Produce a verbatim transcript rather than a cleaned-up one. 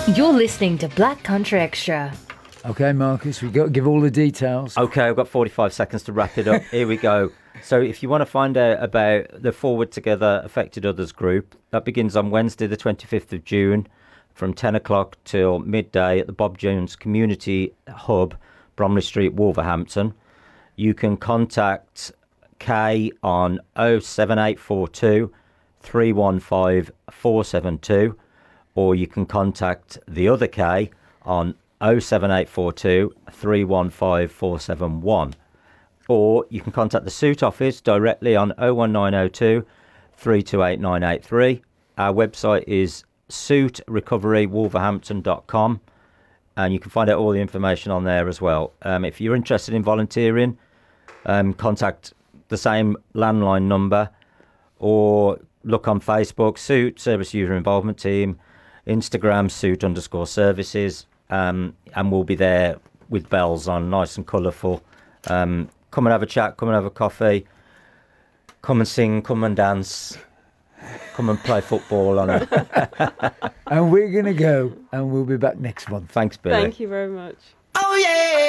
You're listening to Black Country Extra. Okay, Marcus, we got to give all the details. Okay, I've got forty-five seconds to wrap it up. Here we go. So if you want to find out about the Forward Together Affected Others group, that begins on Wednesday the twenty-fifth of June from ten o'clock till midday at the Bob Jones Community Hub, Bromley Street, Wolverhampton. You can contact Kay on oh seven eight four two, three one five, four seven two, or you can contact the other Kay on oh seven eight four two, three one five, four seven one. Or you can contact the Suit office directly on oh one nine oh two, three two eight nine eight three. Our website is suit recovery wolverhampton dot com, and you can find out all the information on there as well. Um, if you're interested in volunteering, um, contact the same landline number, or look on Facebook, Suit Service User Involvement Team, Instagram, Suit underscore services. Um, and we'll be there with bells on, nice and colourful. Um, come and have a chat, come and have a coffee, come and sing, come and dance, come and play football on it. And we're going to go, and we'll be back next month. Thanks, Billy. Thank you very much. Oh, yeah.